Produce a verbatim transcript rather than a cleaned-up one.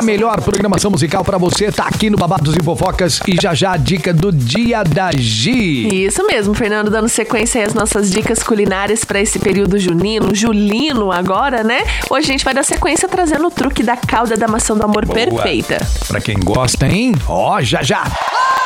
A melhor programação musical pra você tá aqui no Babados e Fofocas e já já a dica do dia da Gi. Isso mesmo, Fernando, dando sequência aí às nossas dicas culinárias pra esse período junino, julino agora, né? Hoje a gente vai dar sequência trazendo o truque da calda da maçã do amor Boa. perfeita. Pra quem gosta, hein? Ó, já já.